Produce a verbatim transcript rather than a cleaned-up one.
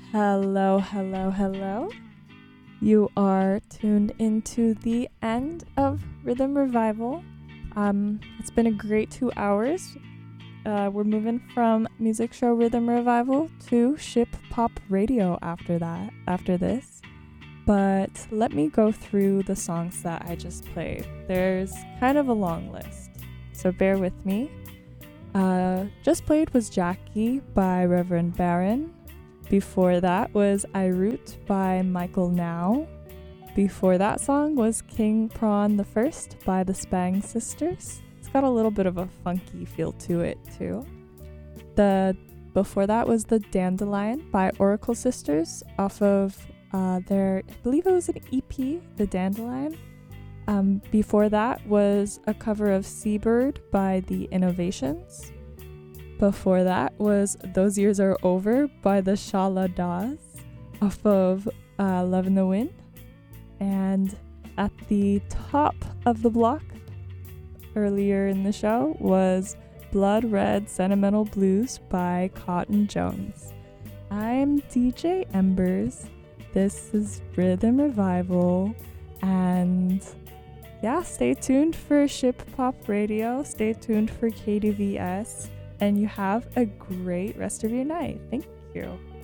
Hello, hello, hello. You are tuned into the end of Rhythm Revival. Um, it's been a great two hours. Uh, we're moving from music show Rhythm Revival to Ship Pop Radio after that, after this. But let me go through the songs that I just played. There's kind of a long list, so bear with me. Uh, just played was Jackie by Reverend Baron. Before that was I Root by Michael Now. Before that song was King Prawn the First by the Spang Sisters. It's got a little bit of a funky feel to it too. The before that was The Dandelion by Oracle Sisters off of uh, their, I believe it was an E P, The Dandelion. Um, before that was a cover of Seabird by The Innovations. Before that was Those Years Are Over by the Shala Das off of uh, Love in the Wind. And at the top of the block earlier in the show was Blood Red Sentimental Blues by Cotton Jones. I'm D J Embers. This is Rhythm Revival. And yeah, stay tuned for Ship Pop Radio. Stay tuned for K D V S. And you have a great rest of your night. Thank you.